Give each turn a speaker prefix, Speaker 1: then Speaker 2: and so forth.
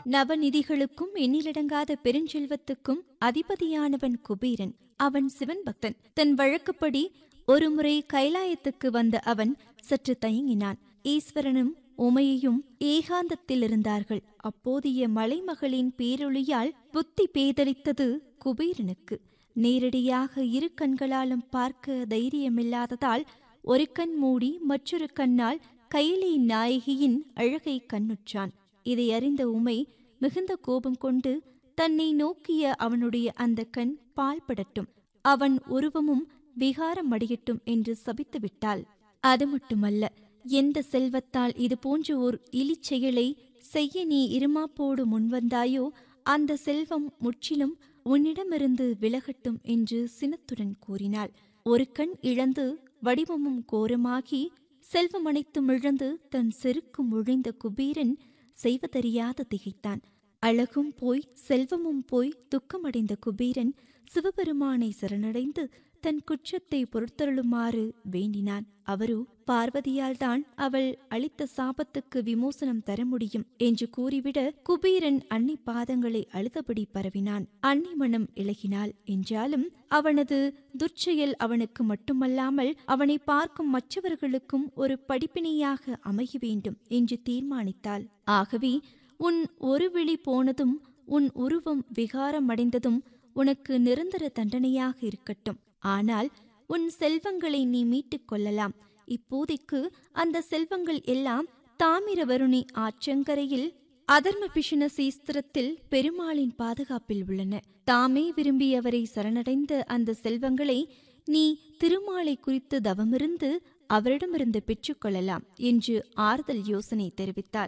Speaker 1: நவநிதிகளுக்கும் எண்ணிலடங்காத பெருஞ்செல்வத்துக்கும் அதிபதியானவன் குபேரன். அவன் சிவன் பக்தன். தன் வழக்கப்படி ஒருமுறை கைலாயத்துக்கு வந்த அவன் சற்று தயங்கினான். ஈஸ்வரனும் உமையையும் ஏகாந்தத்தில் இருந்தார்கள். அப்போதைய மலைமகளின் பேரொளியால் புத்தி பேதலித்தது குபேரனுக்கு. நேரடியாக இரு கண்களாலும் பார்க்க தைரியமில்லாததால் ஒரு கண் மூடி மற்றொரு கண்ணால் கைலை நாயகியின் அழகை கண்ணுற்றான். இதை அறிந்த உமை மிகுந்த கோபம் கொண்டு தன்னை நோக்கிய அவனுடைய அந்த கண் பால்படட்டும், அவன் உருவமும் விகாரம் அடையட்டும் என்று சபித்து விட்டாள். அது மட்டுமல்ல, எந்த செல்வத்தால் இது போன்ற ஓர் இழிச்செயலை செய்ய நீ இருமாப்போடு முன்வந்தாயோ அந்த செல்வம் முற்றிலும் உன்னிடமிருந்து விலகட்டும் என்று சினத்துடன் கூறினாள். ஒரு கண் இழந்து வடிவமும் கோரமாகி செல்வம் அனைத்தும் இழந்து தன் செருக்கு முழிந்த குபேரன் செய்வதறியாது திகைத்தான். அழகும் போய் செல்வமும் போய் துக்கமடைந்த குபேரன் சிவபெருமானை சரணடைந்து தன் குற்றத்தை பொறுத்தருளுமாறு வேண்டினான். அவரோ பார்வதியால் தான் அவள் அளித்த சாபத்துக்கு விமோசனம் தர முடியும் என்று கூறிவிட குபேரன் அன்னை பாதங்களை அழுதபடி பரவினான். அன்னை மனம் இளகினாள். என்றாலும் அவனது துர்ச்செயல் அவனுக்கு மட்டுமல்லாமல் அவனை பார்க்கும் மற்றவர்களுக்கும் ஒரு படிப்பினையாக அமைய வேண்டும் என்று தீர்மானித்தாள். ஆகவே உன் ஒரு விழி போனதும் உன் உருவம் விகாரமடைந்ததும் உனக்கு நிரந்தர தண்டனையாக இருக்கட்டும். ஆனால் உன் செல்வங்களை நீ மீட்டுக் கொள்ளலாம். இப்போதைக்கு அந்த செல்வங்கள் எல்லாம் தாமிரவருணி ஆற்றங்கரையில் அதர்ம பிஷுன சீஸ்திரத்தில் பெருமாளின் பாதுகாப்பில் உள்ளன. தாமே விரும்பியவரை சரணடைந்த அந்த செல்வங்களை நீ திருமாலை குறித்து தவமிருந்து அவரிடமிருந்து பெற்றுக்கொள்ளலாம் என்று ஆறுதல் யோசனை தெரிவித்தாள்.